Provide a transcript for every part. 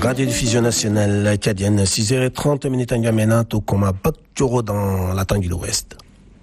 Radio-diffusion nationale tchadienne, 6h30 en Yamena, Tokoma Bakchoro dans la Tanguy de l'Ouest.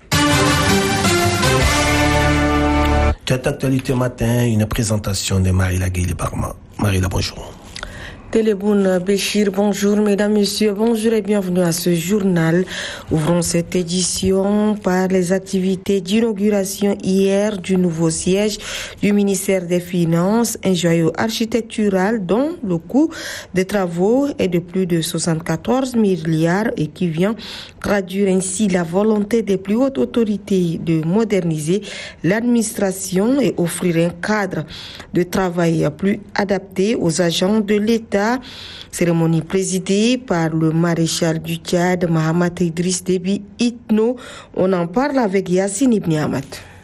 Tchad Actualité matin, une présentation de Marie-La Guéli-Barma. Marie-La, bonjour. Téléboun Béchir, bonjour mesdames, messieurs, bonjour et bienvenue à ce journal. Ouvrons cette édition par les activités d'inauguration hier du nouveau siège du ministère des Finances, un joyau architectural dont le coût des travaux est de plus de 74 milliards et qui vient traduire ainsi la volonté des plus hautes autorités de moderniser l'administration et offrir un cadre de travail plus adapté aux agents de l'État. Cérémonie présidée par le maréchal du Tchad, Mahamat Idriss Déby Itno. On en parle avec Yassine Ibn Ahmad.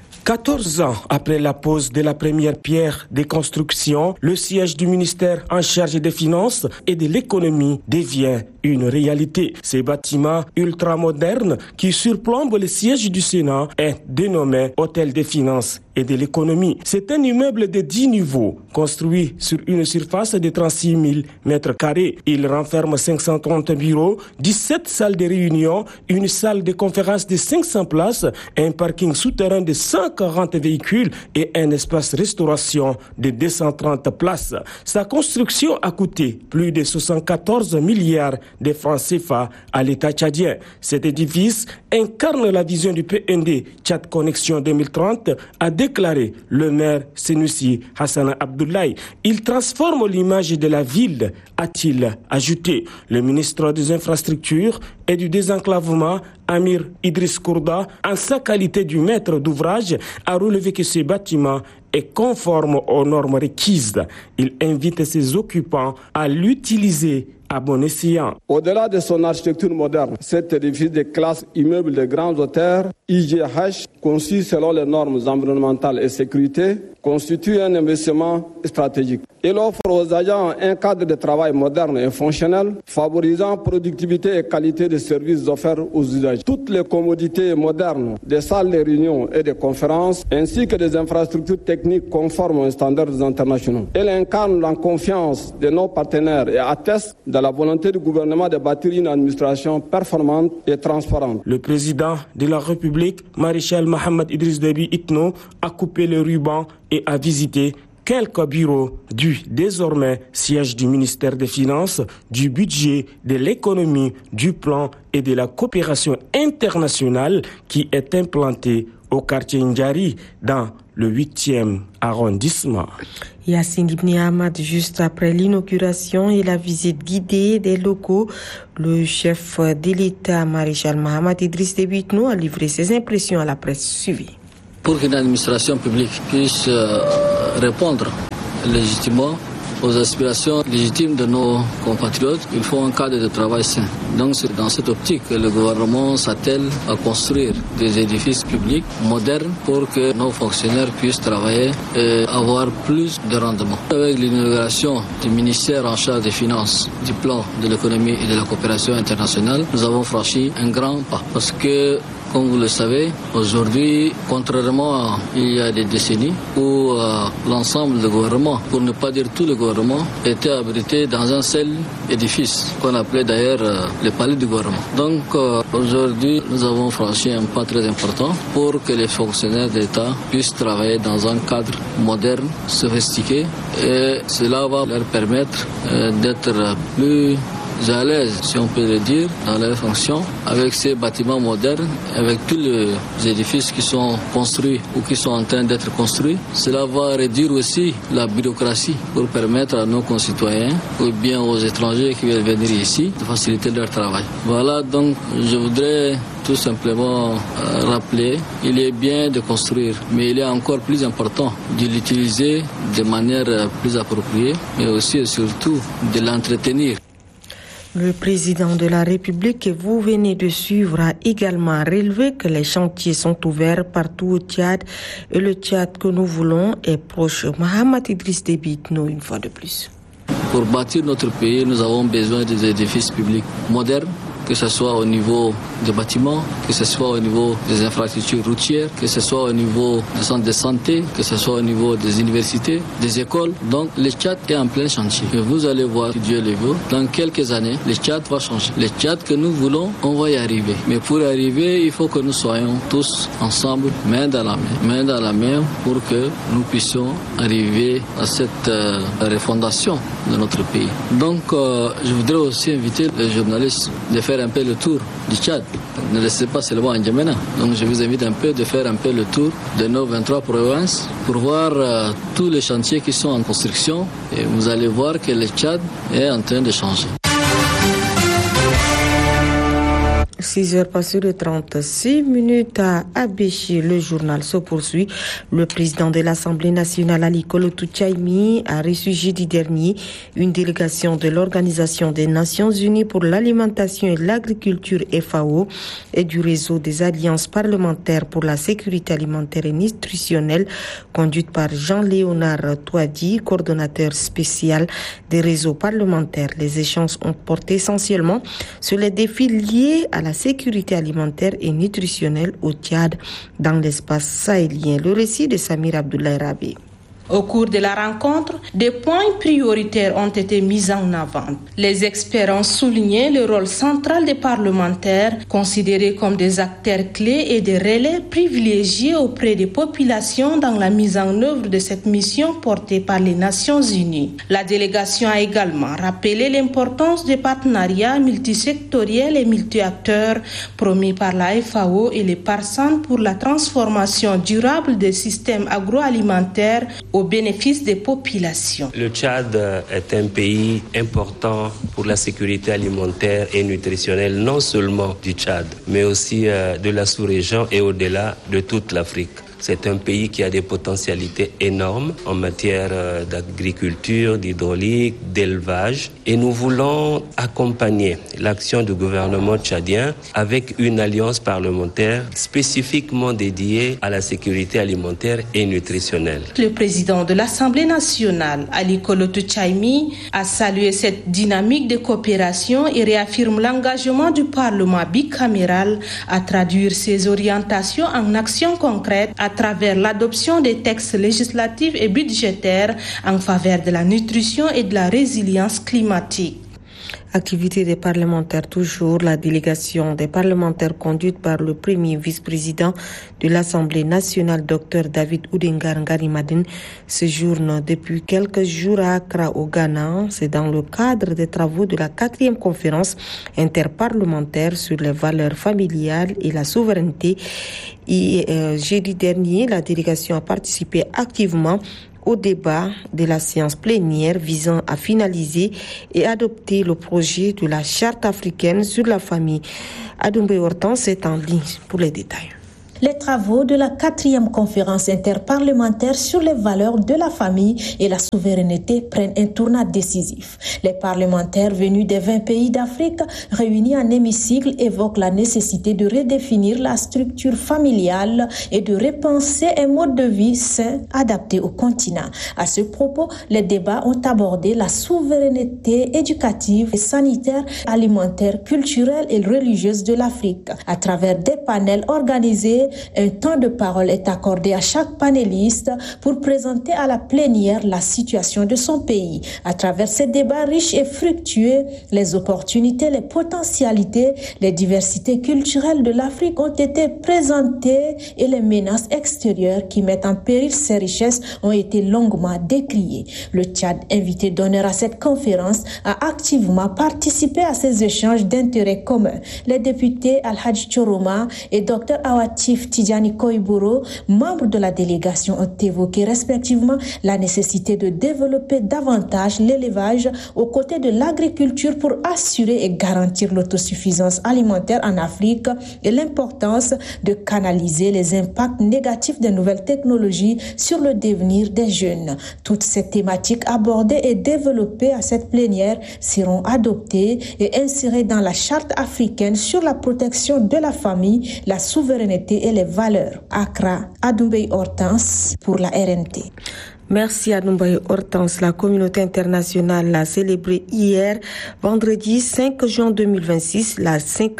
14 ans après la pose de la première pierre des constructions, le siège du ministère en charge des finances et de l'économie devient une réalité. Ces bâtiments ultramodernes qui surplombent le siège du Sénat est dénommé Hôtel des finances et de l'économie. C'est un immeuble de 10 niveaux, construit sur une surface de 36 000 mètres carrés. Il renferme 530 bureaux, 17 salles de réunion, une salle de conférence de 500 places, un parking souterrain de 140 véhicules et un espace restauration de 230 places. Sa construction a coûté plus de 74 milliards de francs CFA à l'État tchadien. Cet édifice incarne la vision du PND Tchad Connexion 2030, a déclaré le maire Sénoussi Hassan Abdoulaye. Il transforme l'image de la ville, a-t-il ajouté. Le ministre des Infrastructures et du Désenclavement, Amir Idriss Kourda, en sa qualité du maître d'ouvrage, a relevé que ce bâtiment est conforme aux normes requises. Il invite ses occupants à l'utiliser à bon escient. Au-delà de son architecture moderne, cet édifice de classe immeuble de grandes hauteurs, IGH, conçu selon les normes environnementales et sécurité, constitue un investissement stratégique. Il offre aux agents un cadre de travail moderne et fonctionnel, favorisant productivité et qualité des services offerts aux usagers. Toutes les commodités modernes des salles de réunion et de conférences, ainsi que des infrastructures techniques conformes aux standards internationaux. Il incarne la confiance de nos partenaires et atteste de la volonté du gouvernement de bâtir une administration performante et transparente. Le président de la République, maréchal Mahamat Idriss Déby Itno, a coupé le ruban et a visité quelques bureaux du désormais siège du ministère des Finances, du budget, de l'économie, du plan et de la coopération internationale qui est implanté au quartier Ndjari dans le 8e arrondissement. Yassine Ibn Ahmad, juste après l'inauguration et la visite guidée des locaux, le chef de l'État, maréchal Mahamat Idriss Déby Itno, a livré ses impressions à la presse suivie. Pour qu'une administration publique puisse répondre légitimement aux aspirations légitimes de nos compatriotes, il faut un cadre de travail sain. Donc c'est dans cette optique que le gouvernement s'attelle à construire des édifices publics modernes pour que nos fonctionnaires puissent travailler et avoir plus de rendement. Avec l'inauguration du ministère en charge des finances, du plan de l'économie et de la coopération internationale, nous avons franchi un grand pas parce que comme vous le savez, aujourd'hui, contrairement à il y a des décennies où l'ensemble du gouvernement, pour ne pas dire tout le gouvernement, était abrité dans un seul édifice, qu'on appelait d'ailleurs le palais du gouvernement. Donc aujourd'hui, nous avons franchi un pas très important pour que les fonctionnaires d'État puissent travailler dans un cadre moderne, sophistiqué, et cela va leur permettre d'être plus à l'aise, si on peut le dire, dans leurs fonctions, avec ces bâtiments modernes, avec tous les édifices qui sont construits ou qui sont en train d'être construits. Cela va réduire aussi la bureaucratie pour permettre à nos concitoyens ou bien aux étrangers qui veulent venir ici de faciliter leur travail. Voilà, donc je voudrais tout simplement rappeler, il est bien de construire, mais il est encore plus important de l'utiliser de manière plus appropriée, mais aussi et surtout de l'entretenir. Le président de la République que vous venez de suivre a également relevé que les chantiers sont ouverts partout au Tchad et le Tchad que nous voulons est proche. Mahamat Idriss Déby Itno, une fois de plus. Pour bâtir notre pays, nous avons besoin des édifices publics modernes, que ce soit au niveau des bâtiments, que ce soit au niveau des infrastructures routières, que ce soit au niveau des centres de santé, que ce soit au niveau des universités, des écoles. Donc le Tchad est en plein chantier. Et vous allez voir, si Dieu le veut, dans quelques années, le Tchad va changer. Le Tchad que nous voulons, on va y arriver. Mais pour y arriver, il faut que nous soyons tous ensemble, main dans la main, pour que nous puissions arriver à cette refondation de notre pays. Donc, je voudrais aussi inviter les journalistes de faire un peu le tour du Tchad. Ne laissez pas seulement en N'Djamena. Donc, je vous invite un peu de faire un peu le tour de nos 23 provinces pour voir tous les chantiers qui sont en construction. Et vous allez voir que le Tchad est en train de changer. 6h passées de 36 minutes à Abéché. Le journal se poursuit. Le président de l'Assemblée nationale, Ali Kolotou Tchaimi, a reçu jeudi dernier une délégation de l'Organisation des Nations Unies pour l'alimentation et l'agriculture FAO et du réseau des alliances parlementaires pour la sécurité alimentaire et nutritionnelle, conduite par Jean-Léonard Touadi, coordonnateur spécial des réseaux parlementaires. Les échanges ont porté essentiellement sur les défis liés à la sécurité alimentaire et nutritionnelle au Tchad dans l'espace sahélien. Le récit de Samir Abdoulaye Rabi. Au cours de la rencontre, des points prioritaires ont été mis en avant. Les experts ont souligné le rôle central des parlementaires, considérés comme des acteurs clés et des relais privilégiés auprès des populations dans la mise en œuvre de cette mission portée par les Nations Unies. La délégation a également rappelé l'importance des partenariats multisectoriels et multi-acteurs promis par la FAO et les PARSAN pour la transformation durable des systèmes agroalimentaires au bénéfice des populations. Le Tchad est un pays important pour la sécurité alimentaire et nutritionnelle, non seulement du Tchad, mais aussi de la sous-région et au-delà de toute l'Afrique. C'est un pays qui a des potentialités énormes en matière d'agriculture, d'hydraulique, d'élevage. Et nous voulons accompagner l'action du gouvernement tchadien avec une alliance parlementaire spécifiquement dédiée à la sécurité alimentaire et nutritionnelle. Le président de l'Assemblée nationale, Ali Kolotou Tchaimi, a salué cette dynamique de coopération et réaffirme l'engagement du Parlement bicaméral à traduire ses orientations en actions concrètes à travers l'adoption des textes législatifs et budgétaires en faveur de la nutrition et de la résilience climatique. Activité des parlementaires toujours, la délégation des parlementaires conduite par le premier vice-président de l'Assemblée nationale, Dr David Oudengar Ngarimadine, séjourne depuis quelques jours à Accra au Ghana. C'est dans le cadre des travaux de la 4e conférence interparlementaire sur les valeurs familiales et la souveraineté. Et jeudi dernier, la délégation a participé activement au débat de la séance plénière visant à finaliser et adopter le projet de la charte africaine sur la famille. Adoumbe Hortense est en ligne pour les détails. Les travaux de la 4e conférence interparlementaire sur les valeurs de la famille et la souveraineté prennent un tournant décisif. Les parlementaires venus des 20 pays d'Afrique réunis en hémicycle évoquent la nécessité de redéfinir la structure familiale et de repenser un mode de vie sain adapté au continent. À ce propos, les débats ont abordé la souveraineté éducative, sanitaire, alimentaire, culturelle et religieuse de l'Afrique. À travers des panels organisés, un temps de parole est accordé à chaque panéliste pour présenter à la plénière la situation de son pays. À travers ces débats riches et fructueux, les opportunités, les potentialités, les diversités culturelles de l'Afrique ont été présentées et les menaces extérieures qui mettent en péril ces richesses ont été longuement décriées. Le Tchad, invité d'honneur à cette conférence, a activement participé à ces échanges d'intérêts communs. Les députés Al-Hadj Choroma et Dr Awatif Tidjani Koiboro, membres de la délégation, ont évoqué respectivement la nécessité de développer davantage l'élevage aux côtés de l'agriculture pour assurer et garantir l'autosuffisance alimentaire en Afrique et l'importance de canaliser les impacts négatifs des nouvelles technologies sur le devenir des jeunes. Toutes ces thématiques abordées et développées à cette plénière seront adoptées et insérées dans la charte africaine sur la protection de la famille, la souveraineté et les valeurs. Accra, Adoumbe Hortense pour la RNT. Merci à Numbaye Hortense. La communauté internationale a célébré hier, vendredi 5 juin 2026, la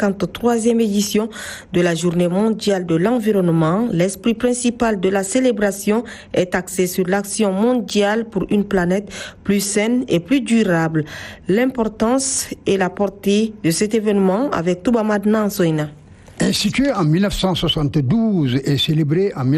53e édition de la Journée mondiale de l'environnement. L'esprit principal de la célébration est axé sur l'action mondiale pour une planète plus saine et plus durable. L'importance et la portée de cet événement avec Touba Madna Soina. Institué en 1972 et célébré en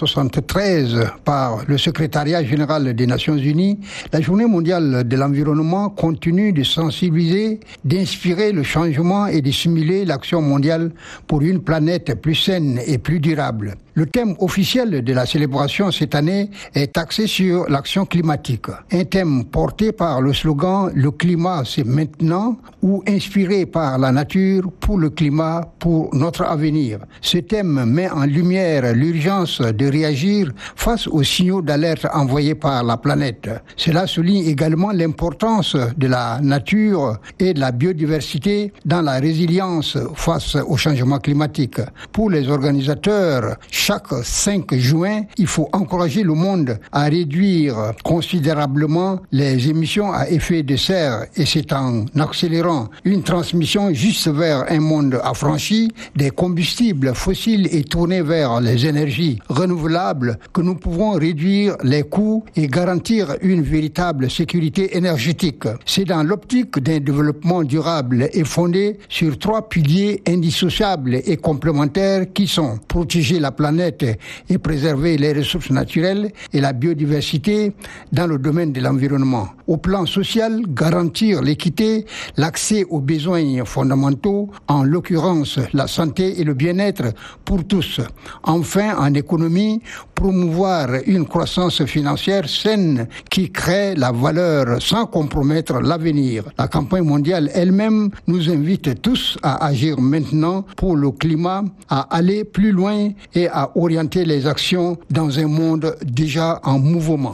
1973 par le Secrétariat général des Nations Unies, la Journée mondiale de l'environnement continue de sensibiliser, d'inspirer le changement et de stimuler l'action mondiale pour une planète plus saine et plus durable. Le thème officiel de la célébration cette année est axé sur l'action climatique, un thème porté par le slogan « Le climat, c'est maintenant » ou inspiré par la nature pour le climat, pour notre avenir. Ce thème met en lumière l'urgence de réagir face aux signaux d'alerte envoyés par la planète. Cela souligne également l'importance de la nature et de la biodiversité dans la résilience face au changement climatique. Pour les organisateurs, chaque 5 juin, il faut encourager le monde à réduire considérablement les émissions à effet de serre et c'est en accélérant une transmission juste vers un monde affranchi des combustibles fossiles et tourné vers les énergies renouvelables que nous pouvons réduire les coûts et garantir une véritable sécurité énergétique. C'est dans l'optique d'un développement durable et fondé sur 3 piliers indissociables et complémentaires qui sont protéger la planète et préserver les ressources naturelles et la biodiversité dans le domaine de l'environnement. Au plan social, garantir l'équité, l'accès aux besoins fondamentaux, en l'occurrence la santé et le bien-être pour tous. Enfin, en économie, promouvoir une croissance financière saine qui crée la valeur sans compromettre l'avenir. La campagne mondiale elle-même nous invite tous à agir maintenant pour le climat, à aller plus loin et à orienter les actions dans un monde déjà en mouvement.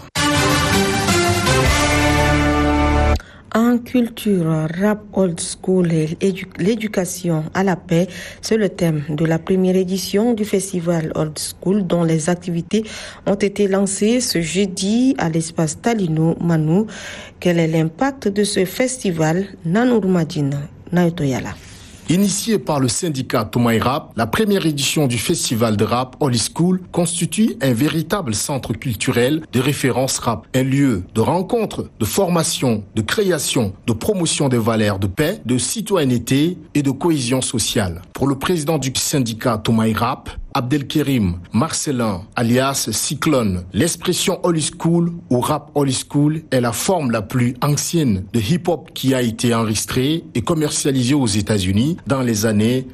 En culture, rap old school et l'éducation à la paix, c'est le thème de la première édition du festival Old School dont les activités ont été lancées ce jeudi à l'espace Talino Manou. Quel est l'impact de ce festival? Nanour Madine, Naotoyala. Initié par le syndicat Toumaï Rap, la première édition du festival de rap Old School constitue un véritable centre culturel de référence rap, un lieu de rencontre, de formation, de création, de promotion des valeurs de paix, de citoyenneté et de cohésion sociale. Pour le président du syndicat Toumaï Rap, Abdelkerim Marcelin, alias Cyclone, l'expression old school ou rap old school est la forme la plus ancienne de hip-hop qui a été enregistrée et commercialisée aux États-Unis dans les années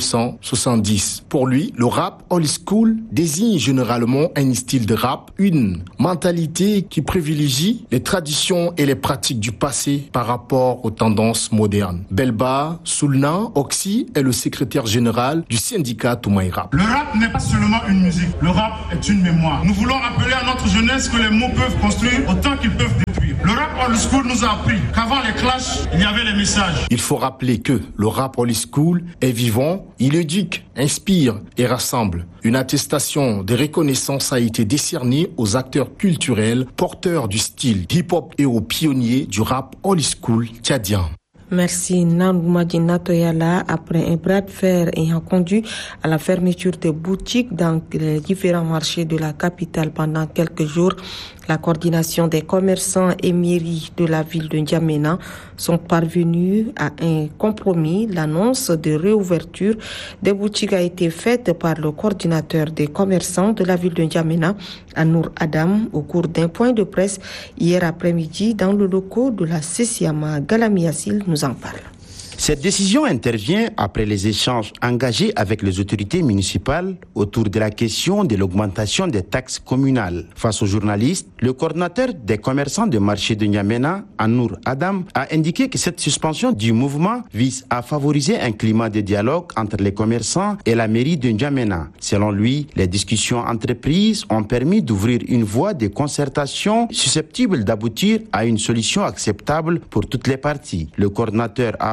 1970. Pour lui, le rap old school désigne généralement un style de rap, une mentalité qui privilégie les traditions et les pratiques du passé par rapport aux tendances modernes. Belba Soulna Oxy est le secrétaire général du syndicat Toumaï Rap. Le rap n'est pas seulement une musique, le rap est une mémoire. Nous voulons rappeler à notre jeunesse que les mots peuvent construire autant qu'ils peuvent détruire. Le rap old school nous a appris qu'avant les clashs, il y avait les messages. Il faut rappeler que le rap old school est vivant, il éduque, inspire et rassemble. Une attestation de reconnaissance a été décernée aux acteurs culturels porteurs du style hip-hop et aux pionniers du rap old school tchadien. Merci Nanoumadi Toyala. Après un bras de fer ayant conduit à la fermeture des boutiques dans les différents marchés de la capitale pendant quelques jours, la coordination des commerçants et mairies de la ville de N'Djamena sont parvenus à un compromis. L'annonce de réouverture des boutiques a été faite par le coordinateur des commerçants de la ville de N'Djamena, Anour Adam, au cours d'un point de presse hier après-midi dans le locaux de la CCAMA. Galami Assil nous en parle. Cette décision intervient après les échanges engagés avec les autorités municipales autour de la question de l'augmentation des taxes communales. Face aux journalistes, le coordinateur des commerçants de marché de N'Djamena, Anour Adam, a indiqué que cette suspension du mouvement vise à favoriser un climat de dialogue entre les commerçants et la mairie de N'Djamena. Selon lui, les discussions entreprises ont permis d'ouvrir une voie de concertation susceptible d'aboutir à une solution acceptable pour toutes les parties. Le coordinateur a annoncé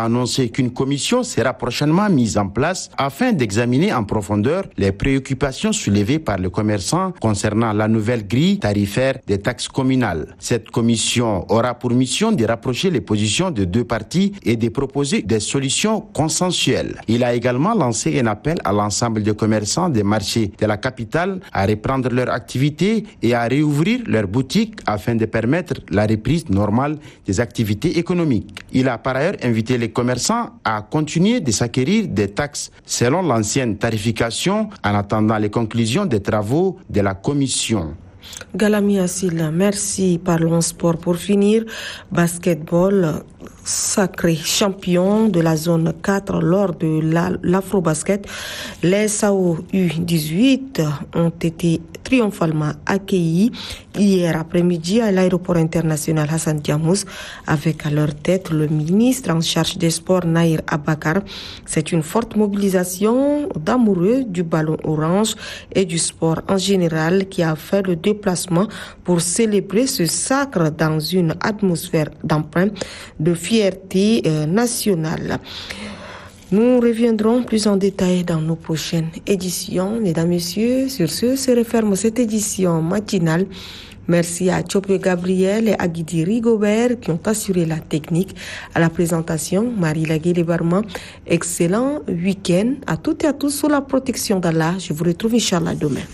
annoncé qu'une commission sera prochainement mise en place afin d'examiner en profondeur les préoccupations soulevées par les commerçants concernant la nouvelle grille tarifaire des taxes communales. Cette commission aura pour mission de rapprocher les positions de deux parties et de proposer des solutions consensuelles. Il a également lancé un appel à l'ensemble des commerçants des marchés de la capitale à reprendre leur activité et à réouvrir leurs boutiques afin de permettre la reprise normale des activités économiques. Il a par ailleurs invité les commerçants à continuer de s'acquérir des taxes selon l'ancienne tarification en attendant les conclusions des travaux de la commission. Galami Assil, merci. Parlons sport pour finir. Basketball, sacré champion de la zone 4 lors de l'Afrobasket. Les SAO U18 ont été triomphalement accueillis hier après-midi à l'aéroport international Hassan Diamous avec à leur tête le ministre en charge des sports Naïr Abakar. C'est une forte mobilisation d'amoureux du ballon orange et du sport en général qui a fait le déplacement pour célébrer ce sacre dans une atmosphère d'emprunt de fierté nationale. Nous reviendrons plus en détail dans nos prochaines éditions. Mesdames, Messieurs, sur ce se referme cette édition matinale. Merci à Tchopé Gabriel et à Guidi Rigobert qui ont assuré la technique. À la présentation, Marie Lagué Barma. Excellent week-end à toutes et à tous sous la protection d'Allah. Je vous retrouve Inch'Allah demain.